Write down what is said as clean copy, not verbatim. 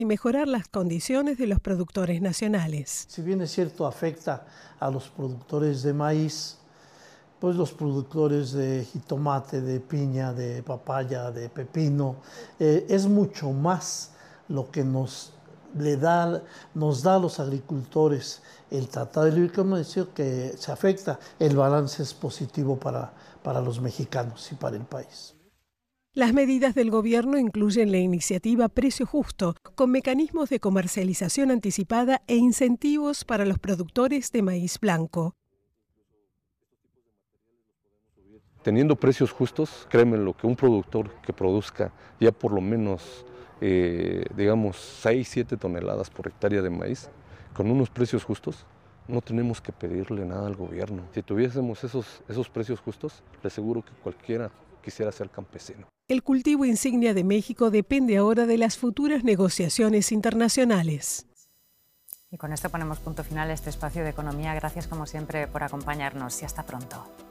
y mejorar las condiciones de los productores nacionales. Si bien es cierto, afecta a los productores de maíz, pues los productores de jitomate, de piña, de papaya, de pepino, es mucho más lo que nos da a los agricultores el Tratado de Libre Comercio, que se afecta. El balance es positivo para los mexicanos y para el país. Las medidas del gobierno incluyen la iniciativa Precio Justo, con mecanismos de comercialización anticipada e incentivos para los productores de maíz blanco. Teniendo precios justos, créeme lo que un productor que produzca ya por lo menos, 6, 7 toneladas por hectárea de maíz, con unos precios justos, no tenemos que pedirle nada al gobierno. Si tuviésemos esos precios justos, le aseguro que cualquiera quisiera ser campesino. El cultivo insignia de México depende ahora de las futuras negociaciones internacionales. Y con esto ponemos punto final a este espacio de economía. Gracias como siempre por acompañarnos y hasta pronto.